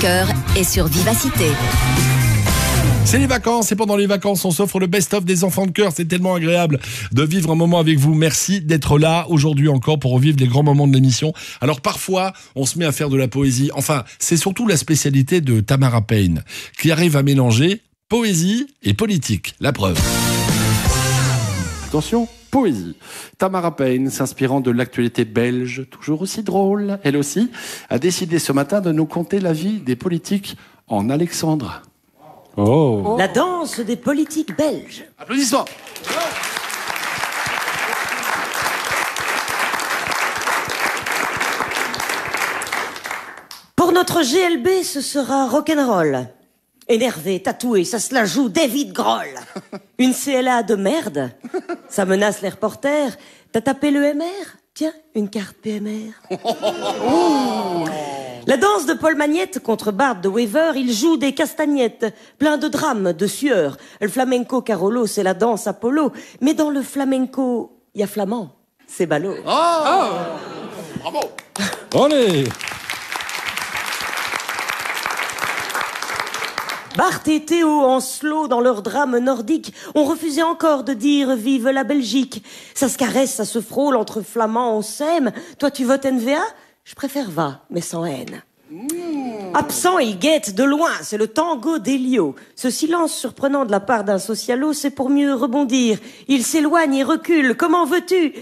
cœur est sur Vivacité. C'est les vacances et pendant les vacances, on s'offre le best-of des enfants de cœur. C'est tellement agréable de vivre un moment avec vous. Merci d'être là aujourd'hui encore pour revivre les grands moments de l'émission. Alors parfois, on se met à faire de la poésie. Enfin, c'est surtout la spécialité de Tamara Payne qui arrive à mélanger poésie et politique. La preuve. Attention, poésie. Tamara Payne, s'inspirant de l'actualité belge, toujours aussi drôle, elle aussi, a décidé ce matin de nous conter la vie des politiques en Alexandre. Oh. La danse des politiques belges. Applaudissements. Pour notre GLB, ce sera rock'n'roll. Énervé, tatoué, ça se la joue David Grohl. Une CLA de merde, ça menace les reporters. T'as tapé le MR? Tiens, une carte PMR. La danse de Paul Magnette contre Bart de Weaver, il joue des castagnettes, plein de drames, de sueur. Le flamenco Carolo, c'est la danse Apollo. Mais dans le flamenco, il y a flamand. C'est ballot. Oh. Bravo. Allez. Bart et Théo en slow dans leur drame nordique ont refusé encore de dire vive la Belgique. Ça se caresse, ça se frôle entre flamands, on s'aime. Toi tu votes NVA? Je préfère va, mais sans haine. Absent, il guette de loin, c'est le tango d'Elio. Ce silence surprenant de la part d'un socialo, c'est pour mieux rebondir. Il s'éloigne et recule, comment veux-tu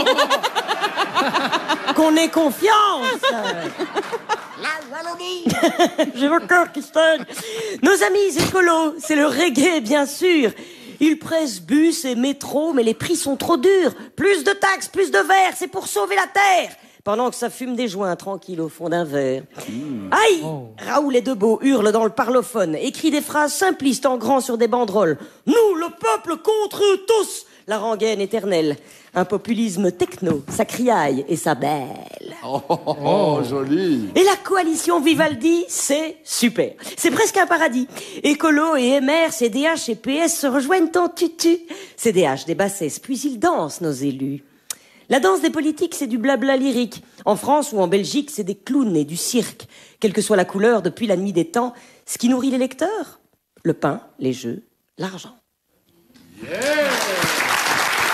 qu'on ait confiance? La Wallonie. J'ai le cœur qui saigne. Nos amis écolos, c'est le reggae bien sûr. Ils pressent bus et métro, mais les prix sont trop durs. Plus de taxes, plus de verre, c'est pour sauver la terre. Pendant que ça fume des joints tranquille au fond d'un verre. Aïe! Raoul et Debeau hurle dans le parlophone, écrit des phrases simplistes en grand sur des banderoles. Nous, le peuple, contre eux tous! La rengaine éternelle. Un populisme techno, ça criaille et ça bêle. Oh, joli. Et la coalition Vivaldi, c'est super. C'est presque un paradis. Écolo et MR, CDH et PS se rejoignent en tutu. CDH des bassesses, puis ils dansent, nos élus. La danse des politiques, c'est du blabla lyrique. En France ou en Belgique, c'est des clowns et du cirque. Quelle que soit la couleur, depuis la nuit des temps, ce qui nourrit les lecteurs, le pain, les jeux, l'argent. Yeah.